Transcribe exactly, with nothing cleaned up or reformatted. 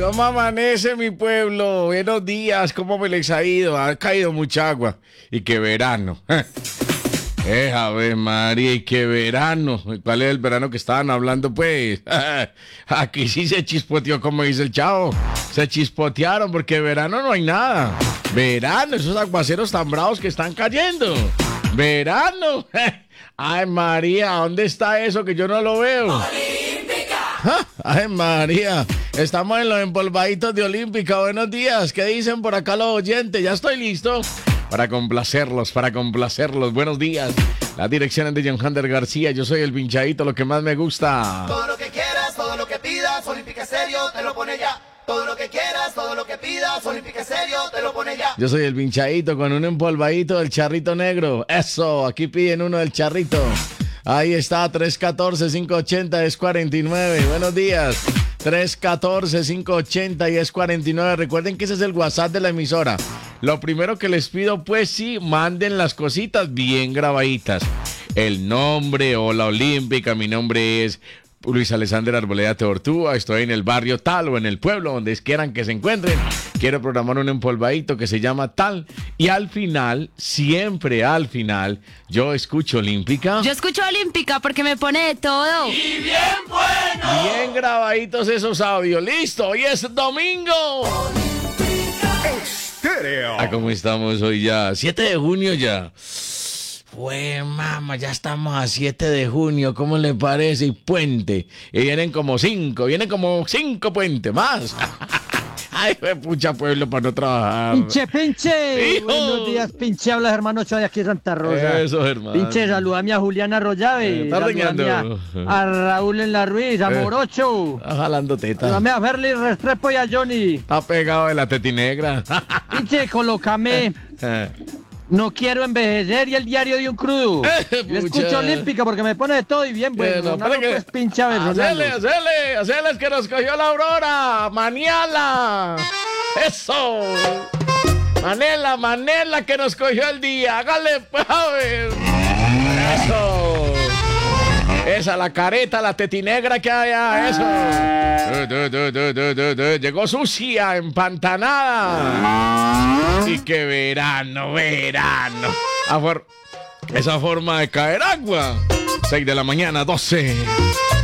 ¿Cómo amanece mi pueblo? Buenos días, ¿cómo me les ha ido? Ha caído mucha agua. Y qué verano. Eh, Ave María, y qué verano. ¿Cuál es el verano que estaban hablando, pues? Aquí sí se chispoteó, como dice el chavo. Se chispotearon porque verano no hay nada. Verano, esos aguaceros tan bravos que están cayendo. Verano. Ay, María, ¿dónde está eso que yo no lo veo? Ay, María, estamos en los empolvaditos de Olímpica. Buenos días, ¿qué dicen por acá los oyentes? Ya estoy listo para complacerlos, para complacerlos. Buenos días. La dirección es de John Hunter García. Yo soy el pinchadito, lo que más me gusta. Todo lo que quieras, todo lo que pidas, Olímpica Estéreo te lo pone ya. Todo lo que quieras, todo lo que pidas, Olímpica Estéreo te lo pone ya. Yo soy el pinchadito con un empolvadito del charrito negro. Eso, aquí piden uno del charrito. Ahí está, tres uno cuatro, cinco ocho cero, es cuarenta y nueve. Buenos días. tres uno cuatro, cinco ocho cero y es cuarenta y nueve. Recuerden que ese es el WhatsApp de la emisora. Lo primero que les pido, pues sí, manden las cositas bien grabaditas. El nombre, hola Olímpica, mi nombre es Luis Alexander Arboleda Teortúa, estoy en el barrio tal o en el pueblo, donde quieran que se encuentren. Quiero programar un empolvadito que se llama tal. Y al final, siempre al final, yo escucho Olímpica. Yo escucho Olímpica porque me pone de todo. ¡Y bien bueno! Bien grabaditos esos audios. ¡Listo! ¡Hoy es domingo! Estéreo. Ah, ¿cómo estamos hoy ya? siete de junio ya. Fue, mamá, ya estamos a siete de junio, ¿cómo le parece? Y puente. Y vienen como cinco, vienen como cinco puentes más. Ay, fue pucha pueblo para no trabajar. Pinche, pinche. ¡Hijo! Buenos días, pinche. Habla Germano Ochoa de aquí de Santa Rosa. Eso, hermano. Pinche, saludame a Juliana Arroyave. Eh, está saludame reñando. a, a Raúl en la Ruiz, a Eh. Morocho. Está jalando teta. Saludame a Ferli Restrepo y a Johnny. Está pegado de la tetinegra. Pinche, colócame. No quiero envejecer y el diario de un crudo. Eh, Yo pucha. escucho Olímpica porque me pone de todo y bien bueno. Bueno, Ronaldo, espera que- pues, pinche, a ver, Ronaldo. Hacele, hacele, haceles que nos cogió la aurora. Maniala. Eso. Manela, Manela que nos cogió el día. Hágale, pues, a ver. Eso. Esa, la careta, la tetinegra que hay allá. Eso. Du, du, du, du, du, du. Llegó sucia, empantanada. Y qué verano, verano. A for- Esa forma de caer agua. seis de la mañana, doce.